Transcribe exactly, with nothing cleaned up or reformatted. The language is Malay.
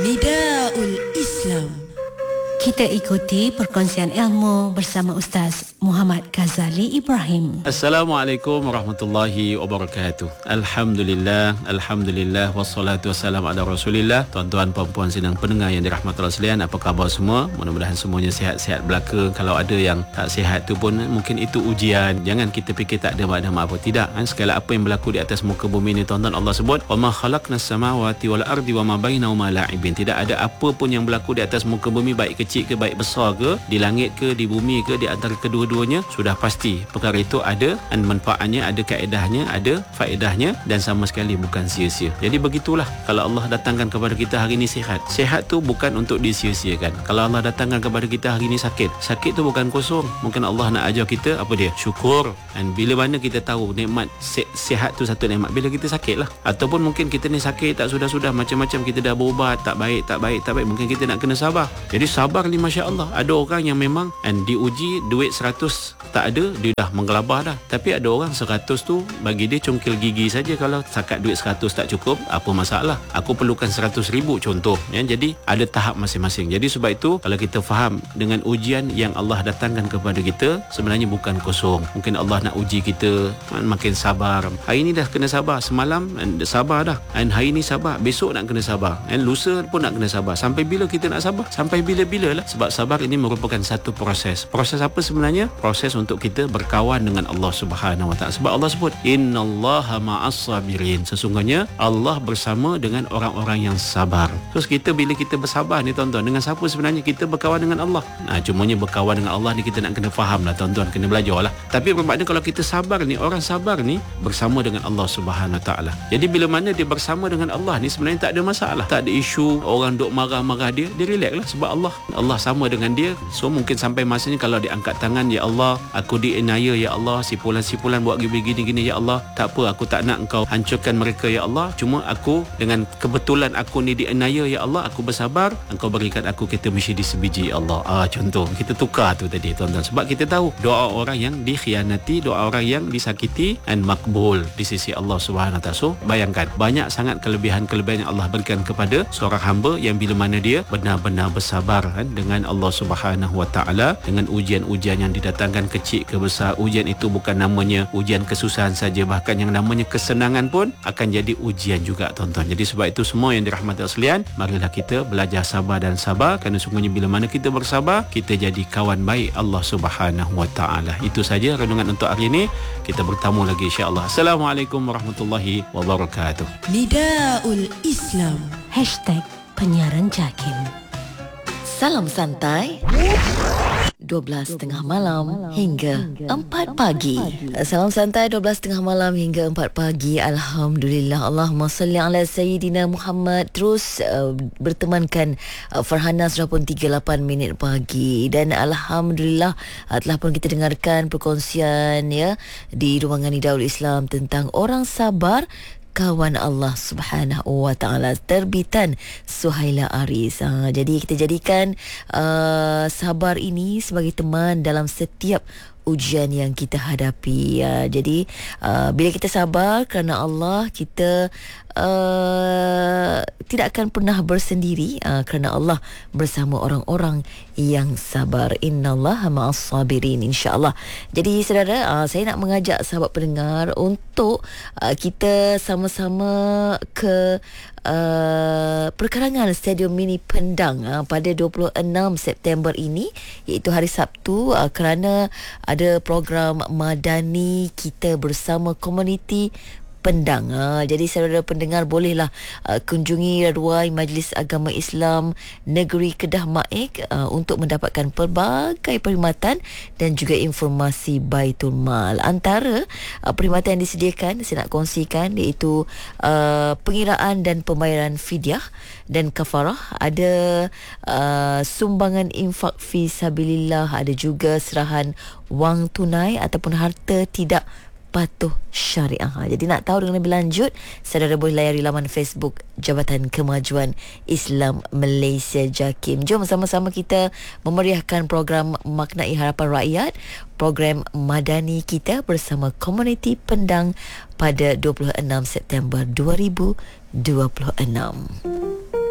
Nidaul Islam. Kita ikuti perkongsian ilmu bersama Ustaz Muhammad Ghazali Ibrahim. Assalamualaikum warahmatullahi wabarakatuh. Alhamdulillah, Alhamdulillah, wassalatu wassalamu ala rasulillah. Tuan-tuan, puan-puan sidang pendengar yang dirahmati Allah sekalian, apa khabar semua? Mudah-mudahan semuanya sihat-sihat belaka. Kalau ada yang tak sihat tu pun mungkin itu ujian. Jangan kita fikir tak ada makna apa. Tidak, kan? Segala apa yang berlaku di atas muka bumi ni, tuan-tuan, Allah sebut, "Wa ma khalaqnas samawati wal ardi wa ma bainahuma la'ibin." Tidak ada apa pun yang berlaku di atas muka bumi, baik kecil ke baik besar ke, di langit ke, di bumi ke, di antara kedua-duanya, sudah pasti perkara itu ada dan manfaatnya, ada kaedahnya, ada faedahnya, dan sama sekali bukan sia-sia. Jadi begitulah, kalau Allah datangkan kepada kita hari ini sihat, sihat tu bukan untuk disia-siakan. Kalau Allah datangkan kepada kita hari ini sakit, sakit tu bukan kosong. Mungkin Allah nak ajar kita apa dia? Syukur. Dan bila mana kita tahu nikmat si- sihat tu satu nikmat, bila kita sakit lah. Ataupun mungkin kita ni sakit tak sudah-sudah, macam-macam kita dah berubat, tak baik, tak baik, tak baik, mungkin kita nak kena sabar. Jadi sabar ni, Masya Allah, ada orang yang memang and diuji duit seratus tak ada, dia dah menggelabah dah. Tapi ada orang seratus tu bagi dia congkil gigi saja. Kalau sakat duit seratus tak cukup, apa masalah? Aku perlukan seratus ribu contoh, ya. Jadi ada tahap masing-masing. Jadi sebab itu kalau kita faham dengan ujian yang Allah datangkan kepada kita, sebenarnya bukan kosong. Mungkin Allah nak uji kita makin sabar. Hari ni dah kena sabar, semalam sabar dah, dan hari ni sabar, besok nak kena sabar, dan lusa pun nak kena sabar. Sampai bila kita nak sabar? Sampai bila-bila lah. Sebab sabar ini merupakan satu proses. Proses apa sebenarnya? Proses untuk kita berkawan dengan Allah Subhanahu Wa Taala. Sebab Allah sebut, "Innallaha ma'as sabirin." Sesungguhnya Allah bersama dengan orang-orang yang sabar. Terus kita bila kita bersabar ni, tuan-tuan, dengan siapa sebenarnya kita berkawan dengan Allah? Nah, cumanya berkawan dengan Allah ni kita nak kena faham lah, tuan-tuan, kena belajar lah. Tapi bermakna kalau kita sabar ni, orang sabar ni bersama dengan Allah Subhanahu Wa Taala. Jadi bila mana dia bersama dengan Allah ni, sebenarnya tak ada masalah, tak ada isu orang duk marah-marah dia, dia relax lah. Sebab Allah Allah sama dengan dia. So mungkin sampai masanya kalau dia angkat tangan, "Ya Allah, aku dianiaya, ya Allah, sipulan-sipulan buat gini-gini, ya Allah, tak apa, aku tak nak engkau hancurkan mereka, ya Allah, cuma aku dengan kebetulan aku ni dianiaya, ya Allah, aku bersabar, engkau berikan aku kereta Mercedes sebiji, ya Allah." Ah, contoh kita tukar tu tadi, tuan-tuan. Sebab kita tahu doa orang yang dikhianati, doa orang yang disakiti dan makbul di sisi Allah Subhanahu Wa Taala. So bayangkan, banyak sangat kelebihan-kelebihan yang Allah berikan kepada seorang hamba yang bila mana dia benar-benar bersabar, kan, dengan Allah Subhanahu Wa Taala, dengan ujian-ujian yang didatangkan kecil ke besar. Ujian itu bukan namanya ujian kesusahan saja, bahkan yang namanya kesenangan pun akan jadi ujian juga, tuan-tuan. Jadi sebab itu semua yang dirahmati Allah sekalian, marilah kita belajar sabar dan sabar, kerana sungguhnya bila mana kita bersabar, kita jadi kawan baik Allah Subhanahu Wa Taala. Itu saja renungan untuk hari ini. Kita bertemu lagi insya-Allah. Assalamualaikum warahmatullahi wabarakatuh. Nidaul Islam Hashtag Penyiaran Jakim. Salam santai dua belas tengah malam hingga empat pagi. Salam santai dua belas tengah malam hingga empat pagi. Alhamdulillah. Allahumma salli ala Sayyidina Muhammad. Terus uh, bertemankan uh, Farhana sudah pun tiga puluh lapan minit pagi. Dan Alhamdulillah uh, telah pun kita dengarkan perkongsian, ya, di ruangan Nidaul Islam tentang orang sabar kawan Allah Subhanahu Wa Taala, terbitan Suhaila Aris. Ha, jadi kita jadikan uh, sabar ini sebagai teman dalam setiap ujian yang kita hadapi, ya. Jadi uh, bila kita sabar kerana Allah, kita uh, tidak akan pernah bersendiri, uh, kerana Allah bersama orang-orang yang sabar. Innallaha ma'as sabirin, insya-Allah. Jadi saudara, uh, saya nak mengajak sahabat pendengar untuk uh, kita sama-sama ke Uh, perkarangan Stadium Mini Pendang uh, pada dua puluh enam September ini, iaitu hari Sabtu, uh, kerana ada program madani kita bersama komuniti Pendang. Ha, jadi saudara pendengar bolehlah uh, kunjungi Raduai Majlis Agama Islam Negeri Kedah Maik uh, untuk mendapatkan pelbagai perkhidmatan dan juga informasi Baitul Mal. Antara uh, perkhidmatan yang disediakan, saya nak kongsikan, iaitu uh, pengiraan dan pembayaran fidyah dan kafarah, ada uh, sumbangan infak fi sabilillah, ada juga serahan wang tunai ataupun harta tidak patuh syariah. Jadi nak tahu dengan lebih lanjut, saudara boleh layari laman Facebook Jabatan Kemajuan Islam Malaysia Jakim. Jom sama-sama kita memeriahkan program Maknai Harapan Rakyat, program madani kita bersama komuniti Pendang pada dua puluh enam September dua ribu dua puluh enam.